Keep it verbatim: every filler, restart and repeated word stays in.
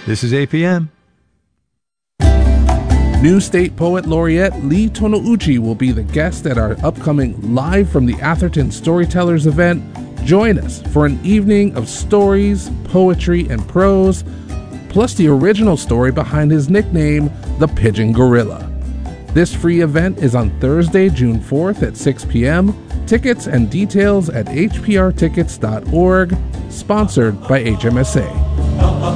This is A P M. New State Poet Laureate Lee Tonouchi will be the guest at our upcoming Live from the Atherton Storytellers event. Join us for an evening of stories, poetry, and prose, plus the original story behind his nickname, the Pigeon Gorilla. This free event is on Thursday, June fourth at six p.m. Tickets and details at h p r tickets dot org, sponsored by H M S A.